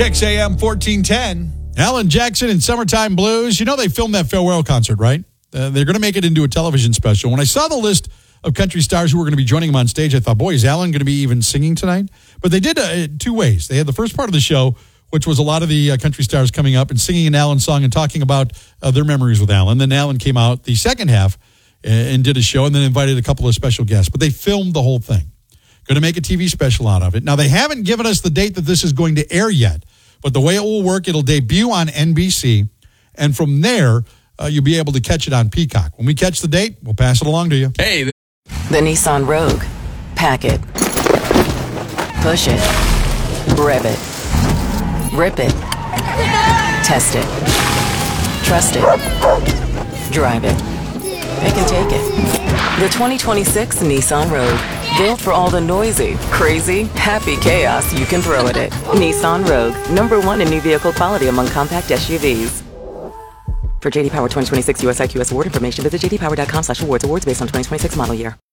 Kicks AM 1410. Alan Jackson and Summertime Blues. You know they filmed that farewell concert, right? They're going to make it into a television special. When I saw the list of country stars who were going to be joining him on stage, I thought, boy, is Alan going to be even singing tonight? But they did two ways. They had the first part of the show, which was a lot of the country stars coming up and singing an Alan song and talking about their memories with Alan. Then Alan came out the second half and did a show and then invited a couple of special guests. But they filmed the whole thing. Going to make a TV special out of it. Now, they haven't given us the date that this is going to air yet. But the way it will work, it'll debut on NBC. And from there, you'll be able to catch it on Peacock. When we catch the date, we'll pass it along to you. Hey. The Nissan Rogue. Pack it. Push it. Rev it. Rip it. Test it. Trust it. Drive it. Pick and take it. The 2026 Nissan Rogue. Built for all the noisy, crazy, happy chaos you can throw at it. Nissan Rogue. #1 in new vehicle quality among compact SUVs. For JD Power 2026 US IQS award information, visit jdpower.com/awards. Awards based on 2026 model year.